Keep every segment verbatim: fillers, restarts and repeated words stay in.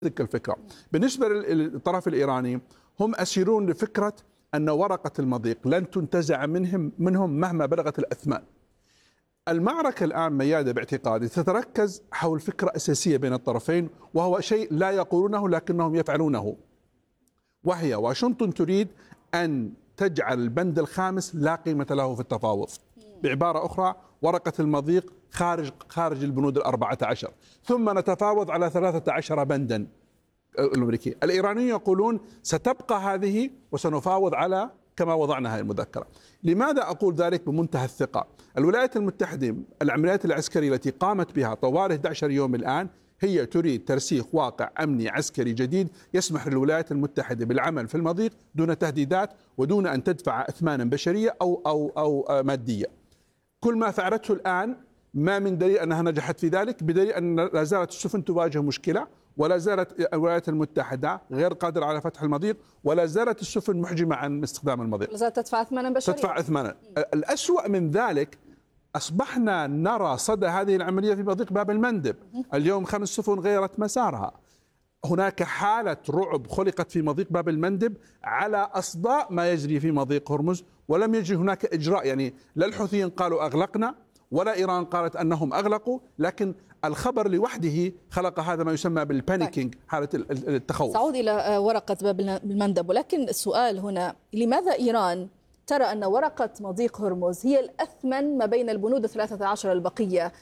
تلك الفكرة. بالنسبة للطرف الإيراني هم أسيرون لفكرة أن ورقة المضيق لن تنتزع منهم منهم مهما بلغت الأثمان. المعركة الآن ميادة باعتقادي تتركز حول فكرة أساسية بين الطرفين، وهو شيء لا يقولونه لكنهم يفعلونه، وهي واشنطن تريد أن تجعل البند الخامس لا قيمة له في التفاوض. بعبارة أخرى ورقة المضيق خارج خارج البنود الأربعة عشر، ثم نتفاوض على ثلاثة عشر بندا الأمريكي. الإيرانيون يقولون ستبقى هذه وسنفاوض على كما وضعنا هذه المذكرة. لماذا أقول ذلك بمنتهى الثقة؟ الولايات المتحدة العمليات العسكرية التي قامت بها طوال أحد عشر يوم الآن هي تريد ترسيخ واقع أمني عسكري جديد يسمح للولايات المتحدة بالعمل في المضيق دون تهديدات ودون أن تدفع أثمانا بشرية أو أو أو مادية. كل ما فعلته الآن ما من دليل أنها نجحت في ذلك، بدليل أن لا زالت السفن تواجه مشكلة، ولا زالت الولايات المتحدة غير قادرة على فتح المضيق، ولا زالت السفن محجمة عن استخدام المضيق، لا زالت تدفع أثمانا بشرية تدفع أثمانا. الأسوأ من ذلك أصبحنا نرى صدى هذه العملية في مضيق باب المندب. اليوم خمس سفن غيرت مسارها. هناك حالة رعب خلقت في مضيق باب المندب على أصداء ما يجري في مضيق هرمز، ولم يجري هناك إجراء. يعني لا الحوثيين قالوا أغلقنا ولا إيران قالت أنهم أغلقوا، لكن الخبر لوحده خلق هذا ما يسمى بالبانيكينج، حالة التخوف. سأعود إلى ورقة باب المندب، ولكن السؤال هنا لماذا إيران ترى أن ورقة مضيق هرمز هي الأثمن ما بين البنود الثلاثة عشر البقية،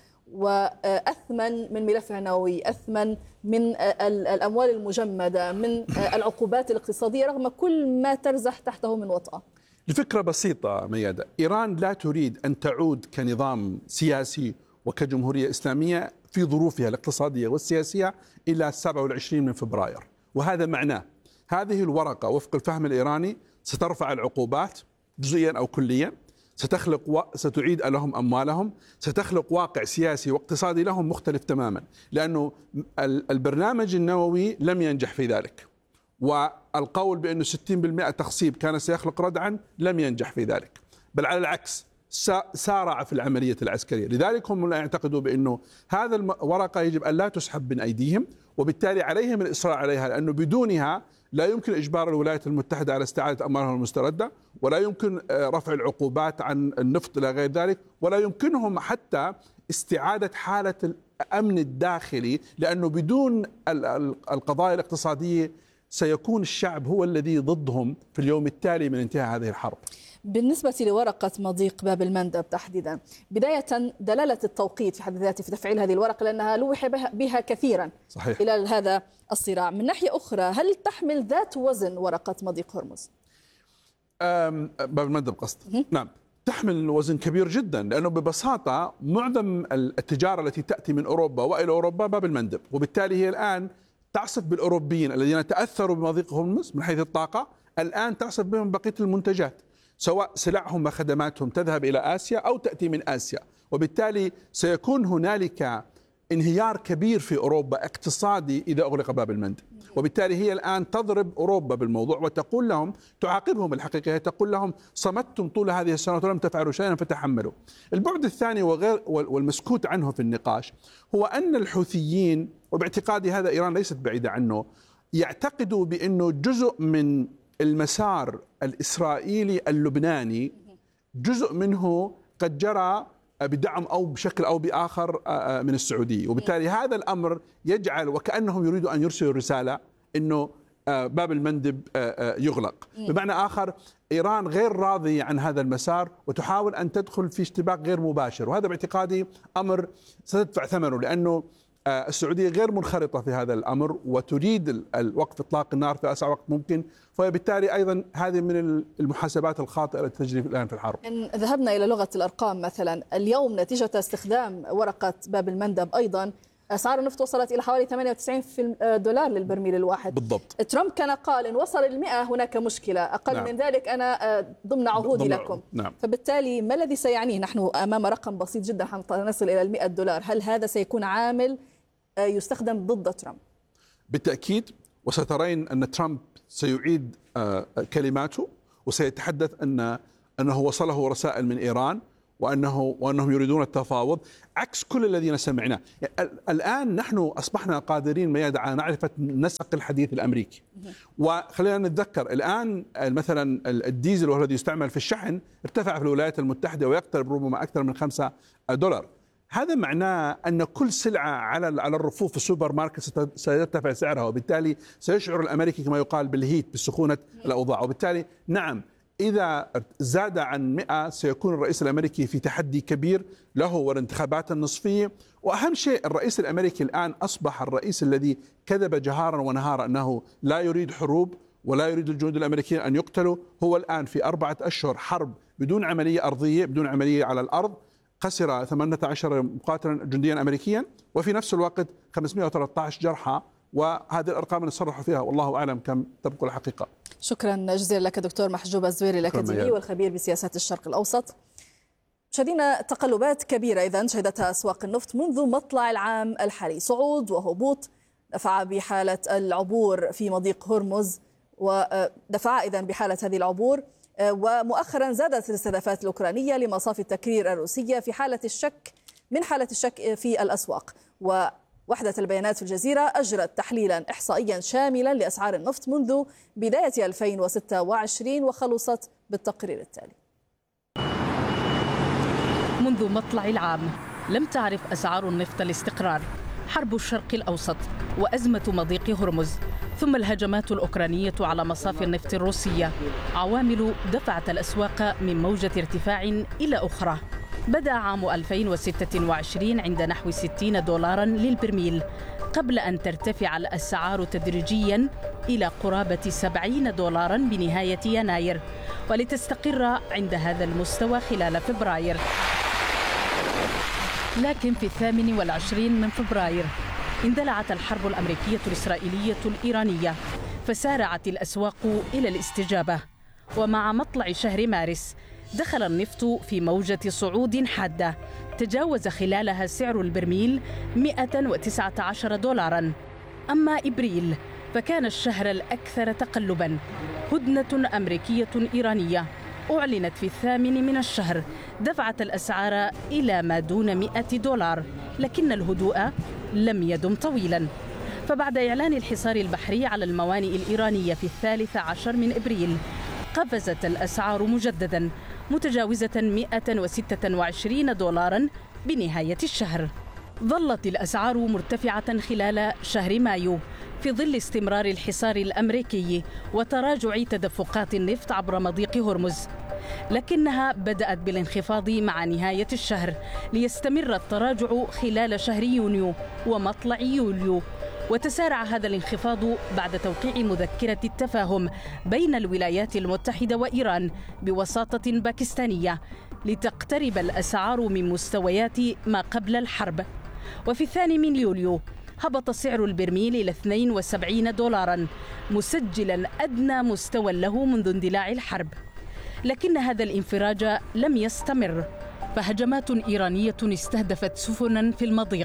وأثمن من ملفها النووي، أثمن من الأموال المجمدة، من العقوبات الاقتصادية، رغم كل ما ترزح تحته من وطأة؟ لفكرة بسيطة ميادة، إيران لا تريد أن تعود كنظام سياسي وكجمهورية إسلامية في ظروفها الاقتصادية والسياسية إلى سبعة وعشرين من فبراير، وهذا معناه هذه الورقة وفق الفهم الإيراني سترفع العقوبات جزئيا أو كليا، ستخلق و... ستعيد لهم أموالهم، ستخلق واقع سياسي واقتصادي لهم مختلف تماما، لأنه البرنامج النووي لم ينجح في ذلك، والقول بأنه ستين بالمئة تخصيب كان سيخلق ردعا لم ينجح في ذلك، بل على العكس سارع في العملية العسكرية. لذلك هم لا يعتقدوا بأنه هذا الورقة يجب أن لا تسحب من أيديهم، وبالتالي عليهم الإصرار عليها، لأنه بدونها لا يمكن إجبار الولايات المتحدة على استعادة أموالهم المستردة، ولا يمكن رفع العقوبات عن النفط إلى غير ذلك، ولا يمكنهم حتى استعادة حالة الأمن الداخلي، لأنه بدون القضايا الاقتصادية سيكون الشعب هو الذي ضدهم في اليوم التالي من انتهاء هذه الحرب. بالنسبة لورقة مضيق باب المندب تحديدا، بداية دلالة التوقيت في حد ذاته في تفعيل هذه الورقة، لأنها لوح بها كثيرا صحيح. خلال هذا الصراع. من ناحية أخرى، هل تحمل ذات وزن ورقة مضيق هرمز؟ باب المندب قصد نعم، تحمل وزن كبير جدا، لأنه ببساطة معظم التجارة التي تأتي من أوروبا وإلى أوروبا باب المندب، وبالتالي هي الآن تعصف بالأوروبيين الذين تأثروا بمضيق هرمز من حيث الطاقة، الآن تعصف بهم بقية المنتجات، سواء سلعهم وخدماتهم تذهب إلى آسيا أو تأتي من آسيا، وبالتالي سيكون هنالك انهيار كبير في أوروبا اقتصادي إذا أغلق باب المندب. وبالتالي هي الآن تضرب أوروبا بالموضوع وتقول لهم، تعاقبهم الحقيقة، تقول لهم صمتتم طول هذه السنوات ولم تفعلوا شيئا فتحملوا. البعد الثاني وغير والمسكوت عنه في النقاش هو أن الحوثيين، وباعتقادي هذا إيران ليست بعيدة عنه، يعتقدوا بأنه جزء من المسار الإسرائيلي اللبناني جزء منه قد جرى بدعم أو بشكل أو بآخر من السعودية، وبالتالي هذا الأمر يجعل وكأنهم يريدوا أن يرسلوا رسالة أنه باب المندب يغلق. بمعنى آخر إيران غير راضية عن هذا المسار وتحاول أن تدخل في اشتباك غير مباشر، وهذا باعتقادي أمر ستدفع ثمنه، لأنه السعودية غير منخرطة في هذا الأمر وتريد الوقف إطلاق النار في أسرع وقت ممكن، فبالتالي أيضا هذه من المحاسبات الخاطئة التي تجري الآن في الحرب. إن ذهبنا إلى لغة الأرقام مثلا، اليوم نتيجة استخدام ورقة باب المندب أيضا أسعار النفط وصلت إلى حوالي ثمانية وتسعين دولار للبرميل الواحد بالضبط. ترامب كان قال إن وصل المئة هناك مشكلة، أقل نعم. من ذلك أنا ضمن عهودي ضمن لكم نعم. فبالتالي ما الذي سيعنيه؟ نحن أمام رقم بسيط جدا حتى نصل إلى المئة دولار، هل هذا سيكون عامل يستخدم ضد ترامب؟ بالتأكيد، وسترين أن ترامب سيعيد كلماته وسيتحدث أن أنه وصله رسائل من إيران وأنه وأنهم يريدون التفاوض عكس كل الذين سمعناه. الآن نحن أصبحنا قادرين ما يدعى معرفة نسق الحديث الأمريكي. وخلينا نتذكر الآن مثلا الديزل والذي يستعمل في الشحن ارتفع في الولايات المتحدة ويقترب ربما أكثر من خمسة دولار. هذا معناه أن كل سلعة على على الرفوف في السوبر ماركت سيرتفع سعرها، وبالتالي سيشعر الأمريكي كما يقال بالهيت، بسخونة الأوضاع. وبالتالي نعم، إذا زاد عن مئة سيكون الرئيس الأمريكي في تحدي كبير له والانتخابات النصفية. وأهم شيء الرئيس الأمريكي الآن أصبح الرئيس الذي كذب جهارا ونهارا أنه لا يريد حروب ولا يريد الجنود الأمريكيين أن يقتلوا. هو الآن في أربعة أشهر حرب بدون عملية أرضية، بدون عملية على الأرض، خسر ثمانية عشر مقاتلا جنديا أمريكيا، وفي نفس الوقت خمسمئة وثلاثة عشر جرحى. وهذه الأرقام نصرح فيها والله أعلم كم تبقى الحقيقة. شكرا جزيلا لك دكتور محجوب الزويري الأكاديمي والخبير بسياسات الشرق الأوسط. مشاهدينا، تقلبات كبيرة إذن شهدتها أسواق النفط منذ مطلع العام الحالي، صعود وهبوط دفع بحالة العبور في مضيق هرمز، ودفع إذن بحالة هذه العبور. ومؤخرا زادت الاستهدافات الأوكرانية لمصافي التكرير الروسية في حالة الشك من حالة الشك في الأسواق. ووحدة البيانات في الجزيرة أجرت تحليلا إحصائيا شاملا لأسعار النفط منذ بداية ألفين وستة وعشرين وخلصت بالتقرير التالي. منذ مطلع العام لم تعرف أسعار النفط الاستقرار. حرب الشرق الأوسط وأزمة مضيق هرمز ثم الهجمات الأوكرانية على مصافي النفط الروسية عوامل دفعت الأسواق من موجة ارتفاع إلى أخرى. بدأ عام ألفين وستة وعشرين عند نحو ستين دولارا للبرميل، قبل أن ترتفع الأسعار تدريجيا إلى قرابة سبعين دولارا بنهاية يناير، ولتستقر عند هذا المستوى خلال فبراير. لكن في الثامن والعشرين من فبراير اندلعت الحرب الأمريكية الإسرائيلية الإيرانية، فسارعت الأسواق إلى الاستجابة. ومع مطلع شهر مارس دخل النفط في موجة صعود حادة تجاوز خلالها سعر البرميل مئة وتسعة عشر دولارا. أما إبريل فكان الشهر الأكثر تقلبا. هدنة أمريكية إيرانية أعلنت في الثامن من الشهر دفعت الأسعار إلى ما دون مئة دولار، لكن الهدوء لم يدم طويلا. فبعد إعلان الحصار البحري على الموانئ الإيرانية في الثالث عشر من إبريل قفزت الأسعار مجددا متجاوزة مئة وستة وعشرين دولارا بنهاية الشهر. ظلت الأسعار مرتفعة خلال شهر مايو في ظل استمرار الحصار الأمريكي وتراجع تدفقات النفط عبر مضيق هرمز، لكنها بدأت بالانخفاض مع نهاية الشهر ليستمر التراجع خلال شهر يونيو ومطلع يوليو. وتسارع هذا الانخفاض بعد توقيع مذكرة التفاهم بين الولايات المتحدة وإيران بوساطة باكستانية لتقترب الأسعار من مستويات ما قبل الحرب. وفي الثاني من يوليو هبط سعر البرميل إلى اثنين وسبعين دولارا، مسجلا أدنى مستوى له منذ اندلاع الحرب. لكن هذا الانفراج لم يستمر، فهجمات إيرانية استهدفت سفنا في المضيق،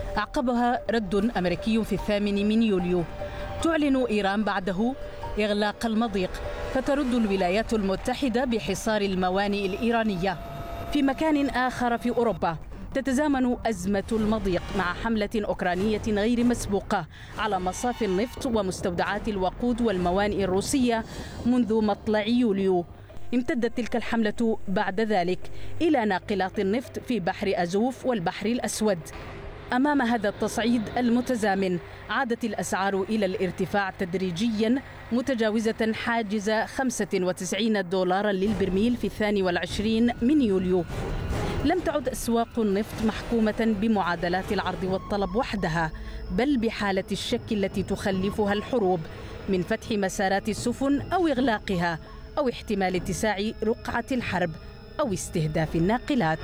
أعقبها رد أمريكي في الثامن من يوليو. تعلن إيران بعده إغلاق المضيق، فترد الولايات المتحدة بحصار الموانئ الإيرانية. في مكان آخر في أوروبا تتزامن أزمة المضيق مع حملة أوكرانية غير مسبوقة على مصافي النفط ومستودعات الوقود والموانئ الروسية منذ مطلع يوليو. امتدت تلك الحملة بعد ذلك إلى ناقلات النفط في بحر أزوف والبحر الأسود. أمام هذا التصعيد المتزامن عادت الأسعار إلى الارتفاع تدريجيا متجاوزة حاجز خمسة وتسعين دولارا للبرميل في الثاني والعشرين من يوليو. لم تعد أسواق النفط محكومة بمعادلات العرض والطلب وحدها، بل بحالة الشك التي تخلفها الحروب من فتح مسارات السفن أو إغلاقها، أو احتمال اتساع رقعة الحرب، أو استهداف الناقلات.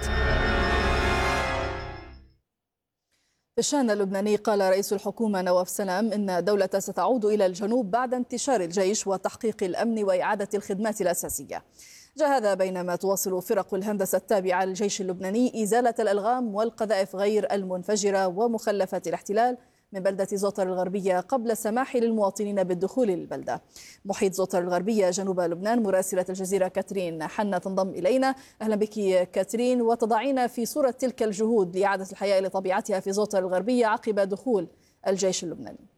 في الشأن اللبناني قال رئيس الحكومة نواف سلام إن الدولة ستعود إلى الجنوب بعد انتشار الجيش وتحقيق الأمن وإعادة الخدمات الأساسية. جاء هذا بينما تواصل فرق الهندسة التابعة للجيش اللبناني إزالة الألغام والقذائف غير المنفجرة ومخلفات الاحتلال من بلدة زوطر الغربية قبل السماح للمواطنين بالدخول للبلدة. محيط زوطر الغربية جنوب لبنان، مراسلة الجزيرة كاترين حنا تنضم إلينا. أهلا بك كاترين، وتضعين في صورة تلك الجهود لإعادة الحياة إلى طبيعتها في زوطر الغربية عقب دخول الجيش اللبناني.